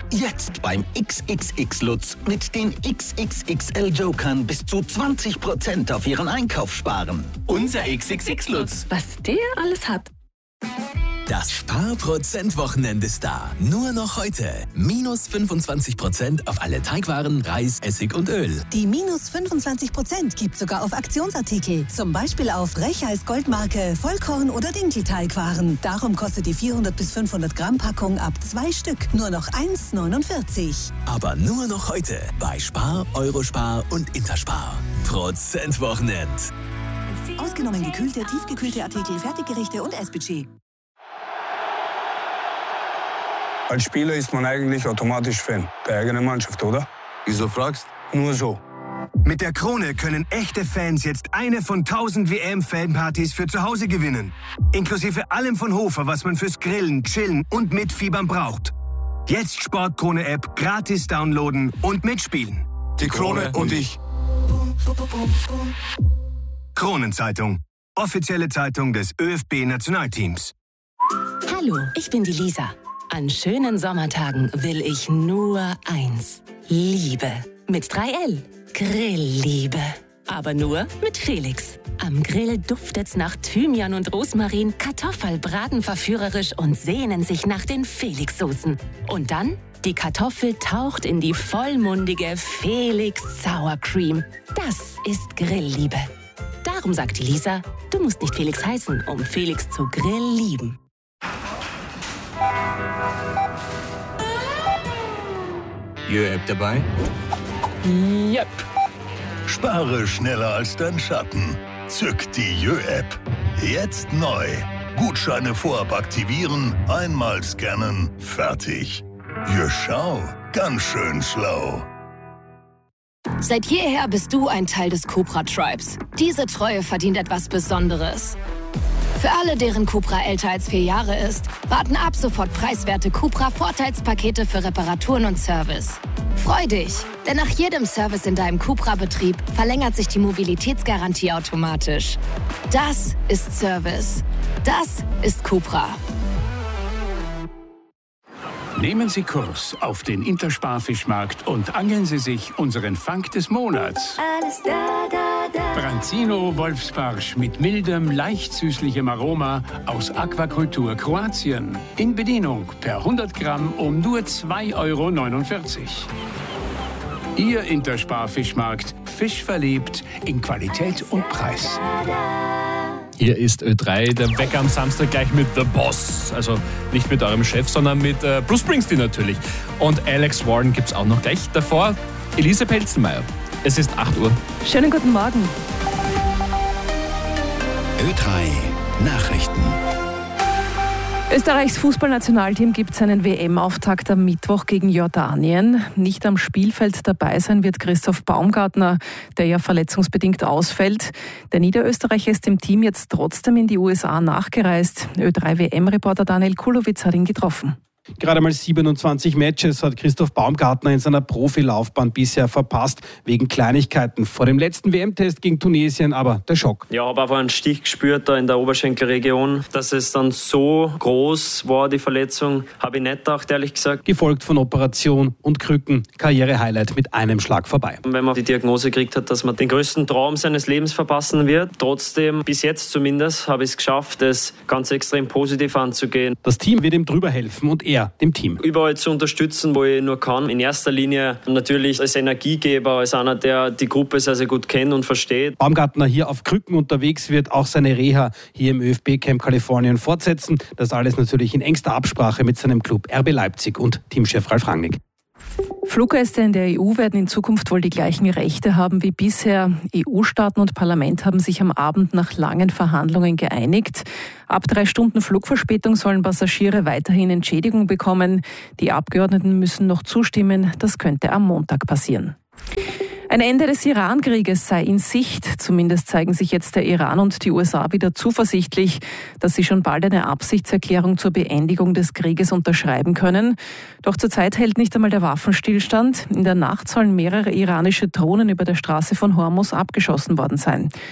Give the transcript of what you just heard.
Jetzt beim XXX Lutz mit den XXXL Jokern bis zu 20% auf Ihren Einkauf sparen. Unser XXX Lutz. Was der alles hat. Das Sparprozent-Wochenende ist da. Nur noch heute. Minus 25% auf alle Teigwaren, Reis, Essig und Öl. Die minus 25% gibt sogar auf Aktionsartikel. Zum Beispiel auf Rechheis Goldmarke, Vollkorn- oder Dinkelteigwaren. Darum kostet die 400 bis 500 Gramm Packung ab 2 Stück nur noch 1,49. Aber nur noch heute bei Spar, Eurospar und Interspar. Prozentwochenend. Ausgenommen gekühlte, tiefgekühlte Artikel, Fertiggerichte und Essbudget. Als Spieler ist man eigentlich automatisch Fan der eigenen Mannschaft, oder? Wieso fragst? Nur so. Mit der Krone können echte Fans jetzt eine von 1000 WM-Fanpartys für zu Hause gewinnen. Inklusive allem von Hofer, was man fürs Grillen, Chillen und Mitfiebern braucht. Jetzt Sportkrone-App gratis downloaden und mitspielen. Die Krone und ich. Kronenzeitung. Offizielle Zeitung des ÖFB-Nationalteams. Hallo, ich bin die Lisa. An schönen Sommertagen will ich nur eins. Liebe. Mit 3L. Grillliebe. Aber nur mit Felix. Am Grill duftet's nach Thymian und Rosmarin, Kartoffel braten verführerisch und sehnen sich nach den Felix-Soßen. Und dann, die Kartoffel taucht in die vollmundige Felix Sour Cream. Das ist Grillliebe. Darum sagt die Lisa, du musst nicht Felix heißen, um Felix zu Grill lieben. Jö-App dabei? Yep. Spare schneller als dein Schatten. Zück die Jö-App. Jetzt neu. Gutscheine vorab aktivieren, einmal scannen, fertig. Jö, schau, ganz schön schlau. Seit jeher bist du ein Teil des Cupra-Tribes. Diese Treue verdient etwas Besonderes. Für alle, deren Cupra älter als 4 Jahre ist, warten ab sofort preiswerte Cupra-Vorteilspakete für Reparaturen und Service. Freu dich, denn nach jedem Service in deinem Cupra-Betrieb verlängert sich die Mobilitätsgarantie automatisch. Das ist Service. Das ist Cupra. Nehmen Sie Kurs auf den Interspar-Fischmarkt und angeln Sie sich unseren Fang des Monats. Alles da, da, da. Branzino Wolfsbarsch mit mildem, leicht süßlichem Aroma aus Aquakultur Kroatien. In Bedienung per 100 Gramm um nur 2,49 €. Ihr Interspar-Fischmarkt. Fisch verliebt in Qualität und Preis. Hier ist Ö3, der Wecker am Samstag gleich mit The Boss. Also nicht mit eurem Chef, sondern mit Bruce Springsteen natürlich. Und Alex Warren gibt's auch noch gleich. Davor Elise Pelzenmeier. Es ist 8 Uhr. Schönen guten Morgen. Ö3 Nachrichten. Österreichs Fußballnationalteam gibt seinen WM-Auftakt am Mittwoch gegen Jordanien. Nicht am Spielfeld dabei sein wird Christoph Baumgartner, der ja verletzungsbedingt ausfällt. Der Niederösterreicher ist dem Team jetzt trotzdem in die USA nachgereist. Ö3-WM-Reporter Daniel Kulowitz hat ihn getroffen. Gerade mal 27 Matches hat Christoph Baumgartner in seiner Profilaufbahn bisher verpasst, wegen Kleinigkeiten. Vor dem letzten WM-Test gegen Tunesien aber der Schock. Ja, habe einfach einen Stich gespürt da in der Oberschenkelregion. Dass es dann so groß war, die Verletzung, habe ich nicht gedacht, ehrlich gesagt. Gefolgt von Operation und Krücken. Karriere-Highlight mit einem Schlag vorbei. Wenn man die Diagnose gekriegt hat, dass man den größten Traum seines Lebens verpassen wird, trotzdem, bis jetzt zumindest, habe ich es geschafft, das ganz extrem positiv anzugehen. Das Team wird ihm drüber helfen und er dem Team. Überall zu unterstützen, wo ich nur kann. In erster Linie natürlich als Energiegeber, als einer, der die Gruppe sehr, sehr gut kennt und versteht. Baumgartner hier auf Krücken unterwegs, wird auch seine Reha hier im ÖFB-Camp Kalifornien fortsetzen. Das alles natürlich in engster Absprache mit seinem Club RB Leipzig und Teamchef Ralf Rangnick. Fluggäste in der EU werden in Zukunft wohl die gleichen Rechte haben wie bisher. EU-Staaten und Parlament haben sich am Abend nach langen Verhandlungen geeinigt. Ab 3 Stunden Flugverspätung sollen Passagiere weiterhin Entschädigung bekommen. Die Abgeordneten müssen noch zustimmen. Das könnte am Montag passieren. Ein Ende des Iran-Krieges sei in Sicht. Zumindest zeigen sich jetzt der Iran und die USA wieder zuversichtlich, dass sie schon bald eine Absichtserklärung zur Beendigung des Krieges unterschreiben können. Doch zurzeit hält nicht einmal der Waffenstillstand. In der Nacht sollen mehrere iranische Drohnen über der Straße von Hormuz abgeschossen worden sein.